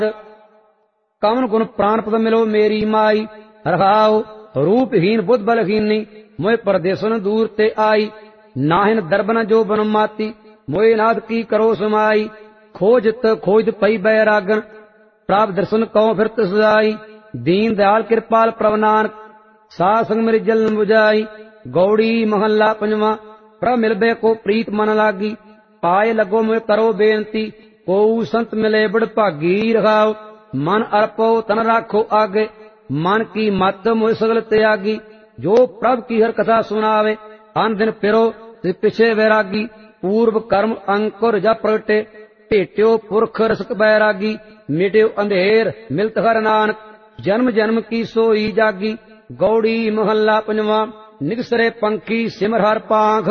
कवन गुण प्राण पद मिलो मेरी माई। रखाओ रूपहीन बुद्ध बलहीनी मोए परदेसन दूर ते आई। नाहिन दरबन जो बन माती मोए नाद की करो समाई। खोजत खोजत पई बैरागन प्राप दर्शन कौ फिर सजाई। दीन दयाल कृपाल प्रभ नानक साध संग मेरी जलन बुझाई। गौड़ी महला पंजवा। प्रभ मिलबे को प्रीत मन लागी पाए लगो मोए करो बेनती। को संत मिले बड़ भागी। रखाओ मन अर्पो तन राखो आगे मन की मत मोए सगल त्यागी। जो प्रभ की हर कथा सुनावे अन दिन फिरो पिछे वैरागी। पूर्व कर्म अंकुर जा प्रगटे भेट्यो पुरख रसक बैरागी। मिट्यो अंधेर मिलत हर नानक जन्म जन्म की सोई जागी। गौड़ी महला पंजवा। निगसरे पंखी सिमर हर पांख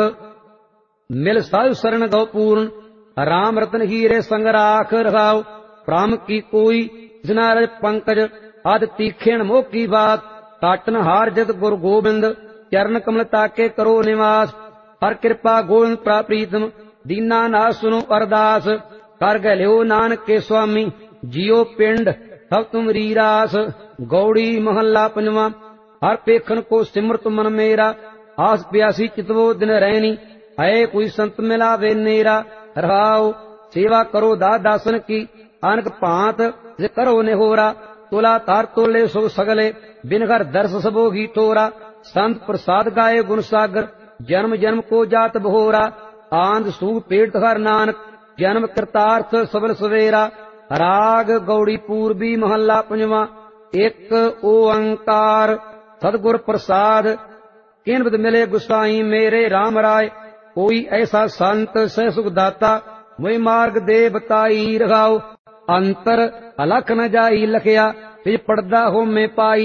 मिल साधु शरण गौ पूर्ण। राम रतन हीरे संग राख। रखाओ प्राम की कोई जनारज पंकज आदि तीखेण मोह की बात। काटन हार जत गुरु गोबिंद चरण कमल ताके करो निवास। हर कृपा गोविंद प्राप्रीतम दीना नाथ सुनो अरदास। कर गलियो नानक के स्वामी जियो पिंड सब तुम रीरास। गौड़ी महला पंजवा। हर पेखन को सिमरत मन मेरा आस प्यासी चितवो दिन रहनी। है कोई संत मिलावे नेरा। रहाओ सेवा करो दासन की अनक भांत जे करो निहोरा। तोला तार तोले सो सगले बिन घर दर्श सबो ही तोरा। संत प्रसाद गाये गुण सागर जन्म जन्म को जात बहोरा। आंध सूख पेट हर नानक जन्म कृतार्थ सबल सवेरा। राग गौड़ी पूर्वी महला पंजवा। एक ओंकार सतगुर प्रसाद किन बद मिले गुसाई मेरे राम राय। कोई ऐसा संत सह सुख दाता वही मार्ग दे बताई। रखाओ अंतर अलख न जाई लखया तिज पड़दा हो में पाई।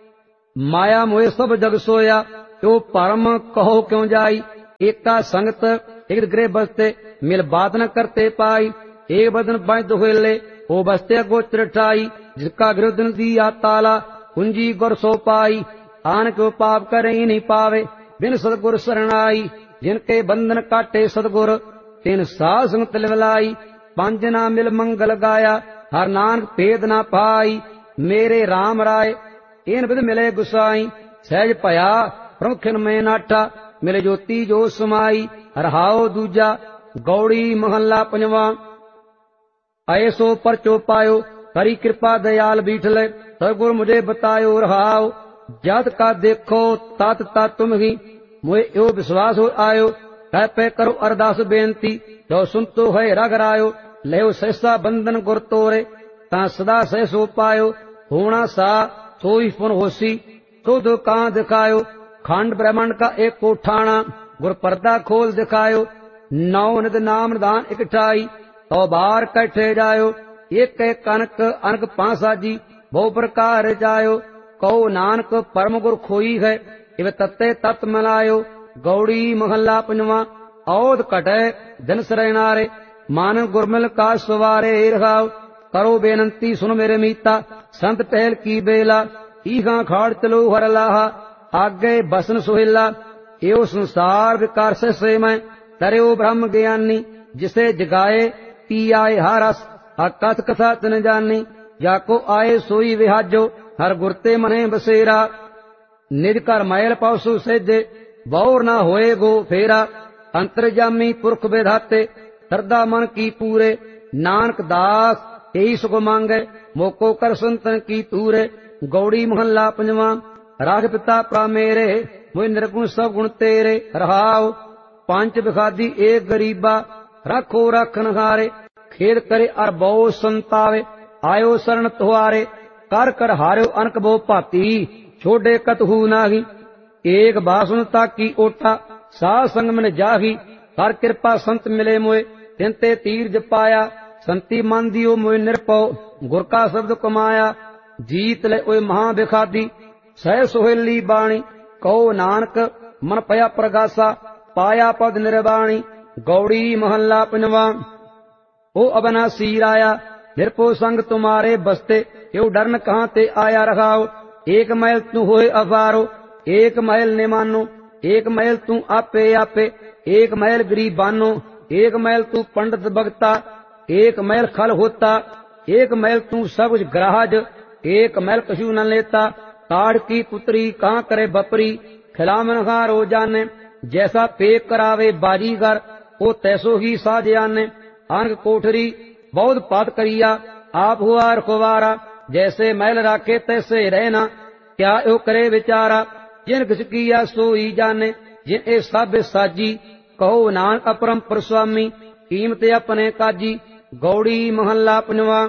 माया मोहे सब जग सोया तो परम कहो क्यों जाई। एका संगत एक गृह बसते मिल बात न करते पाई। एक बदन बांध दुहेले ओ बसते गोचर ठाई। जिसका गृह दिन दिया ताला कुंजी गुर सो पाई। आन को पाप करे ही नहीं पावे बिन सतगुर शरणाई। जिनके बंधन काटे सतगुर तिन साध संग तिलवलाई। पंज ना मिल मंगल गाया हर नानक भेद ना पाई। मेरे राम राय इन विध मिले गुसाई। सहज भया प्रमुखन में नाठा मिले ज्योति जो समाई। रहाओ दूजा गौड़ी महला पंजवा। ऐसो परचो पायो करी कृपा दयाल बीठले सतगुर मुझे बतायो। रहाओ जत का देखो तात ता तुम ही मोए यो विश्वास हो आयो। कह पे करो अरदास बेनती जो सुन तो है रगरायो। लेहो सहसा बंधन गुर तोरे ता सदा सह सो पायो। होना सा सोई पुन होसी क्रोध कां दिखायो। खंड ब्रह्मांड का एक कोठाना गुर पर्दा खोल दिखायो। नौ निद नाम निदान इकठाई तो बार कैठे जायो। एक कनक अनक पांसाजी बहु प्रकार जायो। कहो नानक परम गुर खोई है इव तत्ते तत् मिलायो। गौड़ी महला पंजवा। औध कटे दिन सरनारे मान गुरमिल का सवारे। रखाओ करो बेनंती सुन मेरे मीता संत पहल की बेला। ईहा खाड़ चलो हर लाहा आगे बसन सुहेला। एव संसार विकार से मैं तरयो ब्रह्म ज्ञानी। जिसे जगाए पी आए हारस कथ कथा तन जानी। जाको आए सोई विहाजो हर गुरते मने बसेरा। निज कर मैल पासु सेजे बौर ना होए गो फेरा। अंतरजामी पुरख विधाते श्रद्धा मन की पूरे। नानक दास यही सुख मांगे मोको कर संतन की तूरे। गौड़ी महला पंजवा। राख पिता प्रा मेरे मोहि निर्गुण सब गुण तेरे। रहाओ पांच बिखादी एक गरीबा रखो रखन हारे। खेद करे अर बहु संतावे आयो शरण तुहारे। कर कर हार्यो अनक बहु भाती छोड़े कतहु नाही। एक बासुनता की ओटा साध संग मन जाही। कर कृपा संत मिले मोए तिनते तीर जपाया। संति मन दियो मोए निरपौ गुर का शब्द कमाया। जीत ले ओए महा बिखादी सह सुहेली बाणी। कहो नानक मन पया प्रगासा पाया पद निर्वाणी। गौड़ी महला पंजवा। ओ अबनासी राया निरपो संग तुम्हारे बसते क्यों डरन कहाँ ते आया। रखाओ एक महल तू होए अफारो एक महल ने मानो। एक महल तू आपे आपे एक महल गरीबानो। एक महल तू पंडित भगता एक महल खल होता। एक मैल तू सब कुछ ग्राहज, एक मैल कछु न लेता। ताड़ की पुत्री कहाँ करे बपरी, खिलामन खा रो जाने। जैसा पेक करावे बाजीगर, ओ तैसो ही साज आने। अंग कोठरी बहुत पात करिया, आप हुआ रखवारा। जैसे मैल राखे तैसे रहना, क्या यो करे विचारा। जिन किस किया सोई जाने, जिन ए सब साजी। कहो नानक अपरंपर स्वामी, कीमत अपने काजी। गौड़ी महल्ला पंजवा।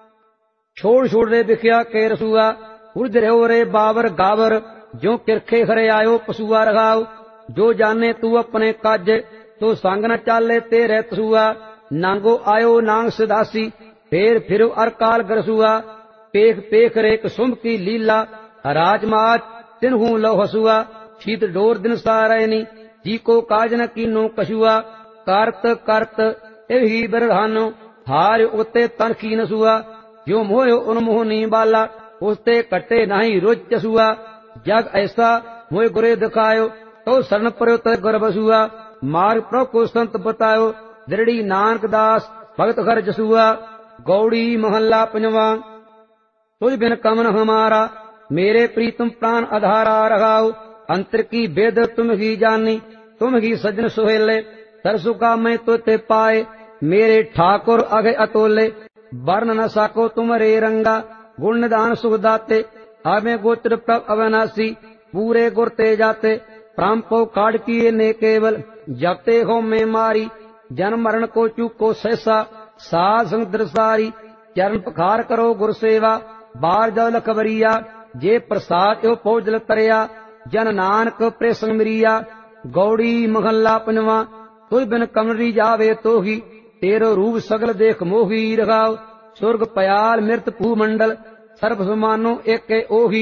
छोड़ छोड़ रे बिखिया के रसुआ, उर्ज रहो रे बावर गावर। जो किरखे खरे आयो पसुआ रघाओ, जो जाने तू अपने काज, तो संग न चाले तेरे तसुआ। नांगो आयो नांग सदासी, फेर फिरो अरकाल गरसुआ। पेख पेख रे कुसुम की लीला, राजमाज तिन्हू लो हसुआ। शीत डोर दिन सारैनी, जी को काज न कीनो कछुआ। करत करत एही बिरधानो, हार उते तन की नसुआ। जो मोयो उन्मोहनी बाला, उसते कटे नहीं रोज चसुआ। जग ऐसा मोह गुरे दिखायो, तो शरण पर्यो तय गुर बसुआ। मार्ग प्रभु को संत बतायो, दृढ़ी नानक दास भगत घर जसुआ। गौड़ी महल्ला पंजवा। तुझ बिन कमन हमारा, मेरे प्रीतम प्राण आधारा रघाओ। अंतर की वेद तुम ही जानी, तुम ही सजन सुहेले। तरसु का मैं तुते पाए, मेरे ठाकुर अगे अतोले। वर्ण न साको तुम रे रंगा, गुण निदान सुख दाते। हमें गोत्र प्रभ अविनाशी, पूरे गुर ते जाते। प्राम को काट किए ने केवल, जपते हो में मारी। जन्म मरण को चूको सहसा, साध संग दृसारी। चरण पखार करो गुर सेवा, बार जाओ लखबरिया। जे प्रसाद यो पौजल तरया, जन नानक प्रेसंग मिरिया। गौड़ी महल्ला पंजवा। तुझ बिन कमरी जावे तो ही, तेरो रूप सगल देख मोही रघाओ। स्वर्ग पयाल मृत भूमंडल, सर्व समानो एके ओही।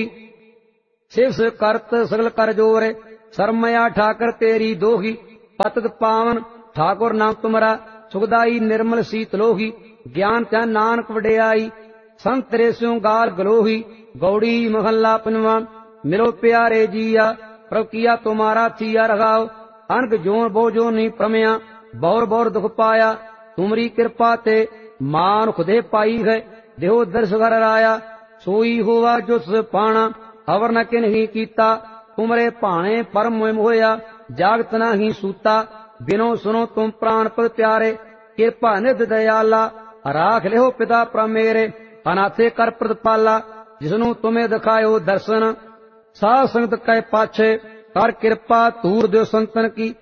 शिव से करत सगल कर जोरे, शर्मया ठाकर तेरी दोही। पतत पावन ठाकुर नाम तुमरा, सुखदाई निर्मल शीतलोही। ज्ञान त्यान नानक वडियाई, संत रे स्यों गाल गलोही। गौड़ी महल्ला पंजवा। मिलो प्यारे जिया, प्रभु किया तुम्हारा थिया रघाओ। अनक जोन बो जो नहीं प्रमया, बौर बौर दुख पाया। तुमरी कृपा ते मान खुदे पाई है, देहो दर्श घर राया। सोई हुआ जो पाना, अवर न किन ही कीता। तुमरे भाणे परम मोह होया, जागत न ही सूता। बिनो सुनो तुम प्राण पद प्यारे, कृपा निध दयाला। राख लेहो पिता प्रमेरे, अनाथे कर प्रतिपाला। जिसनु तुम्हें दिखायो दर्शन, साध संगत कै पाछे। कर कृपा तूर दो संतन की,